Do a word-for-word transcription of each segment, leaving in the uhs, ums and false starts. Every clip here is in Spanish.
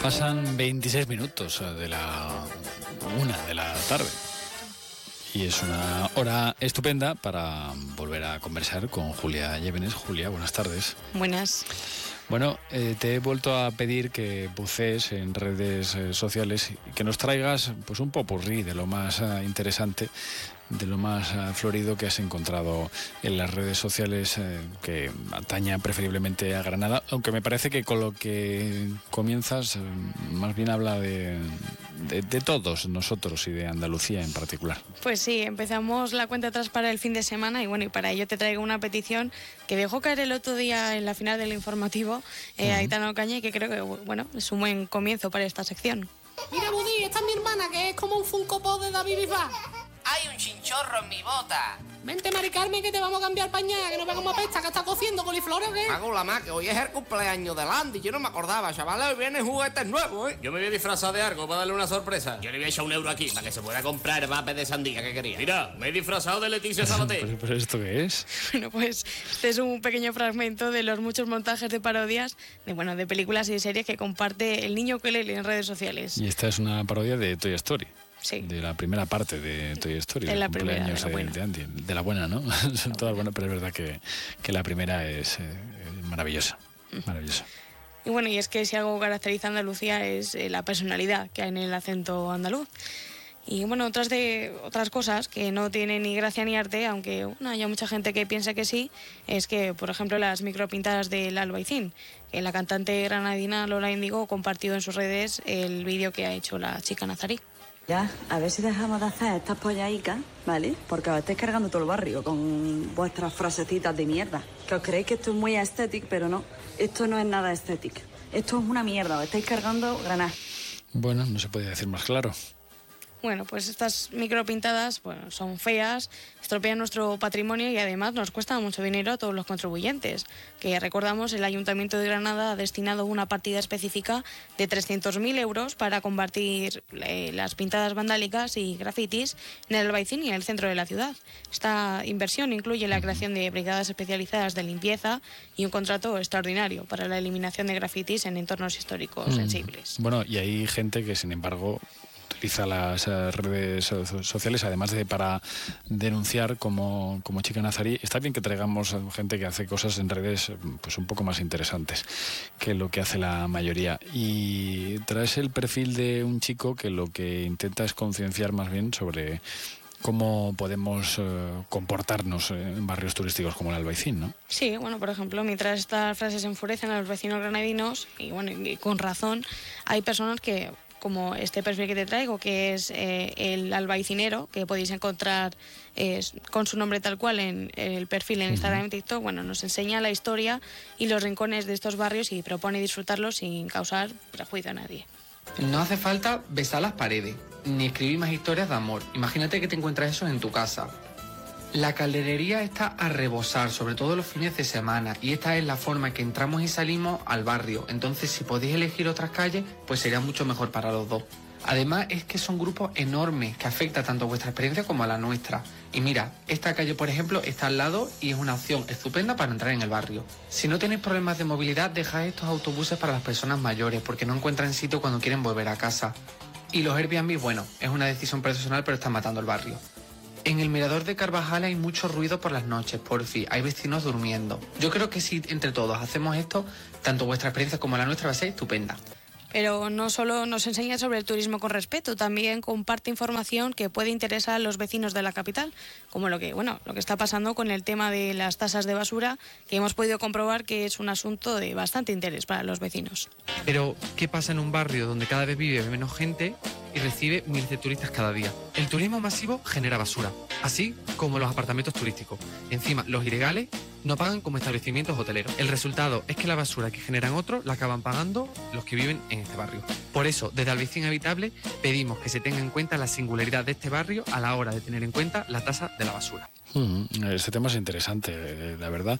Pasan veintiséis minutos de la una de la tarde y es una hora estupenda para volver a conversar con Julia Llévenes. Julia, buenas tardes. Buenas. Bueno, eh, te he vuelto a pedir que bucees en redes eh, sociales y que nos traigas pues un popurrí de lo más eh, interesante, de lo más eh, florido que has encontrado en las redes sociales eh, que ataña preferiblemente a Granada, aunque me parece que con lo que comienzas eh, más bien habla de, de, de todos nosotros y de Andalucía en particular. Pues sí, empezamos la cuenta atrás para el fin de semana y bueno, y para ello te traigo una petición que dejó caer el otro día en la final del informativo eh, uh-huh. Aitana Ocaña, y que creo que bueno, es un buen comienzo para esta sección. Mira, Budí, esta es mi hermana, que es como un Funko Pop de David Bisbal. ¡Hay un chinchorro en mi bota! Vente, Mari Carmen, que te vamos a cambiar pañal, que no vemos pesta, que está cociendo coliflor, ¿o qué? Hago la más, que hoy es el cumpleaños de Landy, yo no me acordaba, chavales, hoy vienen juguetes nuevos, ¿eh? Yo me voy a disfrazar de algo para darle una sorpresa. Yo le voy a echar un euro aquí, para que se pueda comprar vapes de sandía que quería. Mira, me he disfrazado de Leticia Sabater. ¿Pero, pero esto qué es? Bueno, pues este es un pequeño fragmento de los muchos montajes de parodias de, bueno, de películas y series que comparte el niño Ukelele en redes sociales. Y esta es una parodia de Toy Story. Sí. De la primera parte de Toy Story, de la primera, de la buena. De, Andy, de la buena, ¿no? Son todas buenas, pero es verdad que, que la primera es eh, maravillosa, maravillosa. Y bueno, y es que si algo caracteriza a Andalucía es eh, la personalidad que hay en el acento andaluz. Y bueno, otras de otras cosas que no tienen ni gracia ni arte, aunque bueno, hay mucha gente que piensa que sí, es que, por ejemplo, las micropintadas del Albaicín. Que la cantante granadina Lola Índigo compartió en sus redes el vídeo que ha hecho la chica nazarí. Ya, a ver si dejamos de hacer estas pollaicas, ¿vale? Porque os estáis cargando todo el barrio con vuestras frasecitas de mierda. Que os creéis que esto es muy estético, pero no. Esto no es nada estético. Esto es una mierda, os estáis cargando Granada. Bueno, no se puede decir más claro. Bueno, pues estas micropintadas bueno, son feas, estropean nuestro patrimonio y además nos cuestan mucho dinero a todos los contribuyentes. Que recordamos, el Ayuntamiento de Granada ha destinado una partida específica de trescientos mil euros para combatir eh, las pintadas vandálicas y grafitis en el Albaicín y en el centro de la ciudad. Esta inversión incluye la creación de brigadas especializadas de limpieza y un contrato extraordinario para la eliminación de grafitis en entornos históricos mm. sensibles. Bueno, y hay gente que, sin embargo, utiliza las uh, redes sociales, además de para denunciar como, como chica nazarí. Está bien que traigamos a gente que hace cosas en redes pues un poco más interesantes que lo que hace la mayoría. Y traes el perfil de un chico que lo que intenta es concienciar más bien sobre cómo podemos uh, comportarnos en barrios turísticos como el Albaicín, ¿no? Sí, bueno, por ejemplo, mientras estas frases enfurecen a los vecinos granadinos, y bueno, y con razón, hay personas que, como este perfil que te traigo, que es eh, el albaicinero, que podéis encontrar eh, con su nombre tal cual en, en el perfil en Instagram y TikTok, bueno, nos enseña la historia y los rincones de estos barrios y propone disfrutarlos sin causar prejuicio a nadie. No hace falta besar las paredes, ni escribir más historias de amor. Imagínate que te encuentras eso en tu casa. La calderería está a rebosar, sobre todo los fines de semana, y esta es la forma en que entramos y salimos al barrio. Entonces, si podéis elegir otras calles, pues sería mucho mejor para los dos. Además, es que son grupos enormes que afectan tanto a vuestra experiencia como a la nuestra. Y mira, esta calle, por ejemplo, está al lado y es una opción estupenda para entrar en el barrio. Si no tenéis problemas de movilidad, dejad estos autobuses para las personas mayores, porque no encuentran sitio cuando quieren volver a casa. Y los Airbnb, bueno, es una decisión personal, pero están matando el barrio. En el mirador de Carvajal hay mucho ruido por las noches, por fin, hay vecinos durmiendo. Yo creo que si entre todos hacemos esto, tanto vuestra experiencia como la nuestra va a ser estupenda. Pero no solo nos enseña sobre el turismo con respeto, también comparte información que puede interesar a los vecinos de la capital, como lo que, bueno, lo que está pasando con el tema de las tasas de basura, que hemos podido comprobar que es un asunto de bastante interés para los vecinos. Pero, ¿qué pasa en un barrio donde cada vez vive menos gente y recibe miles de turistas cada día? El turismo masivo genera basura, así como los apartamentos turísticos. Encima, los ilegales no pagan como establecimientos hoteleros. El resultado es que la basura que generan otros la acaban pagando los que viven en este barrio. Por eso, desde Albaicín Habitable pedimos que se tenga en cuenta la singularidad de este barrio a la hora de tener en cuenta la tasa de la basura. Mm, este tema es interesante, la verdad.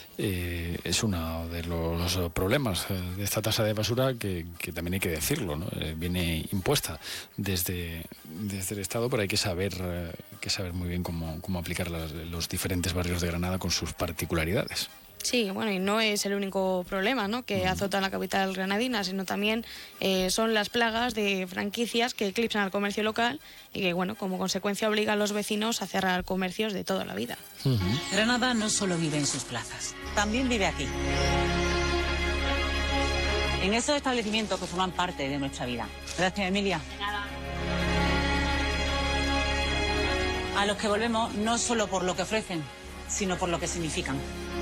Eh, es uno de los problemas de esta tasa de basura que, que también hay que decirlo, ¿no? Eh, viene impuesta desde, desde el Estado, pero hay que saber, eh, que saber muy bien cómo, cómo aplicar las, los diferentes barrios de Granada con sus particularidades. Sí, bueno, y no es el único problema, ¿no?, que azota la capital granadina, sino también eh, son las plagas de franquicias que eclipsan al comercio local y que, bueno, como consecuencia obligan a los vecinos a cerrar comercios de toda la vida. Uh-huh. Granada no solo vive en sus plazas, también vive aquí. En esos establecimientos que forman parte de nuestra vida. Gracias, Emilia. De nada. A los que volvemos no solo por lo que ofrecen, sino por lo que significan.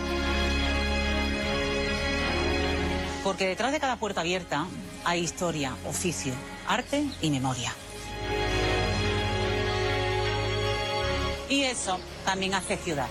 Porque detrás de cada puerta abierta hay historia, oficio, arte y memoria. Y eso también hace ciudad.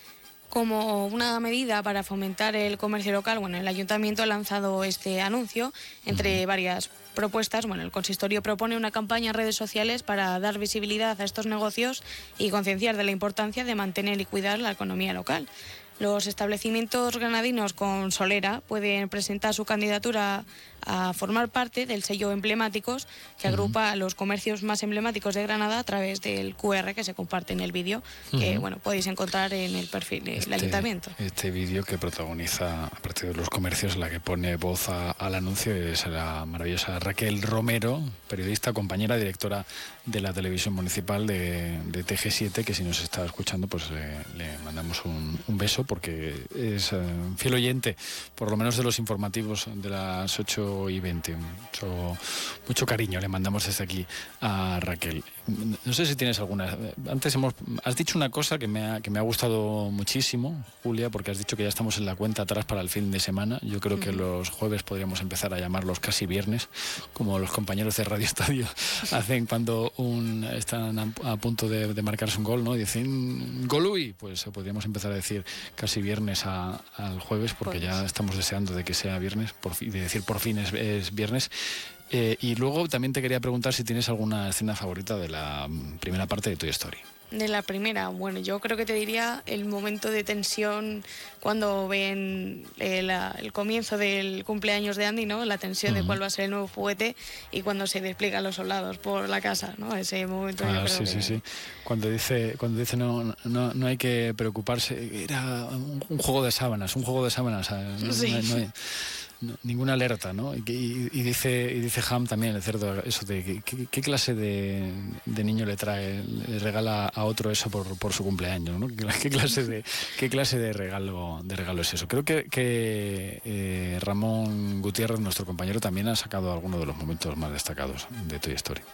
Como una medida para fomentar el comercio local, bueno, el Ayuntamiento ha lanzado este anuncio entre varias propuestas. Bueno, el consistorio propone una campaña en redes sociales para dar visibilidad a estos negocios y concienciar de la importancia de mantener y cuidar la economía local. Los establecimientos granadinos con solera pueden presentar su candidatura a formar parte del sello emblemáticos que agrupa a los comercios más emblemáticos de Granada a través del cu erre que se comparte en el vídeo, que Uh-huh. bueno, podéis encontrar en el perfil del Este, ayuntamiento. Este vídeo que protagoniza, aparte de los comercios, la que pone voz a- al anuncio es la maravillosa Raquel Romero, periodista, compañera, directora de la televisión municipal de, de T G siete, que si nos está escuchando, pues eh, le mandamos un, un beso porque es eh, fiel oyente, por lo menos de los informativos de las ocho y veinte. Mucho, mucho cariño le mandamos desde aquí a Raquel. No sé si tienes alguna... Antes hemos, has dicho una cosa que me, ha, que me ha gustado muchísimo, Julia, porque has dicho que ya estamos en la cuenta atrás para el fin de semana. Yo creo que los jueves podríamos empezar a llamarlos casi viernes, como los compañeros de Radio Estadio hacen cuando un, están a, a punto de, de marcarse un gol, ¿no? Dicen Golui, pues podríamos empezar a decir casi viernes a, al jueves, porque Jueves. ya estamos deseando de que sea viernes, por fin, de decir por fin es, es viernes. Eh, y luego también te quería preguntar si tienes alguna escena favorita de la mm, primera parte de Toy Story. De la primera, bueno, yo creo que te diría el momento de tensión cuando ven eh, la- el comienzo del cumpleaños de Andy, ¿no? La tensión de Ujú. cuál va a ser el nuevo juguete y cuando se despliegan los soldados por la casa, ¿no? Ese momento yo Ah, creo sí, que... sí, sí. Cuando dice, cuando dice no, no, no hay que preocuparse, era un, un juego de sábanas, un juego de sábanas. ¿Sabes? No, Sí. no hay- no hay- no- ninguna alerta, ¿no? Y, y- y dice y dice Ham también, el cerdo, eso de que- que- qué clase de, de niño le trae, le regala a otro eso por, por su cumpleaños, ¿no? ¿Qué, qué clase de qué clase de regalo de regalo es eso? Creo que, que eh, Ramón Gutiérrez, nuestro compañero, también ha sacado algunos de los momentos más destacados de Toy Story.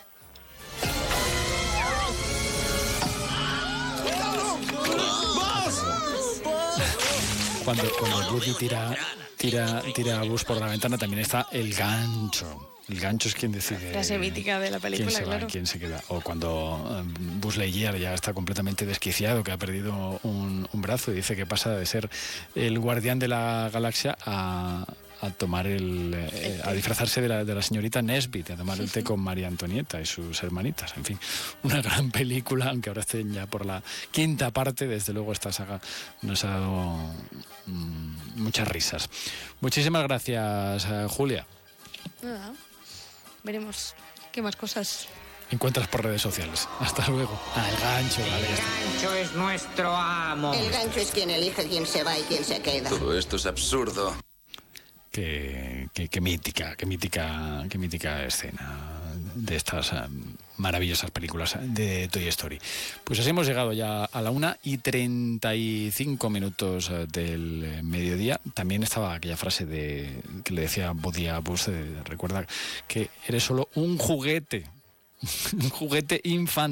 Cuando, cuando Woody tira, tira, tira a Buzz por la ventana, también está el gancho. El gancho es quien decide Frase mítica de la película, quién se va, claro. quién se queda. O cuando eh, Buzz Lightyear ya está completamente desquiciado, que ha perdido un, un brazo y dice que pasa de ser el guardián de la galaxia a, a tomar el, eh, a disfrazarse de la, de la señorita Nesbit, a tomar el té con María Antonieta y sus hermanitas. En fin, una gran película, aunque ahora estén ya por la quinta parte. Desde luego esta saga nos ha dado mm, muchas risas. Muchísimas gracias, eh, Julia. Nada, veremos qué más cosas. Encuentras por redes sociales. Hasta luego. Ah, el gancho, vale, ya está. Gancho es nuestro amo. El gancho es quien elige quién se va y quién se queda. Todo esto es absurdo. Qué, qué, qué mítica, qué mítica, qué mítica escena de estas eh, maravillosas películas de Toy Story. Pues así hemos llegado ya a la una y treinta y cinco minutos eh, del eh, mediodía. También estaba aquella frase de que le decía Woody a Buzz, eh, recuerda que eres solo un juguete, un juguete infantil.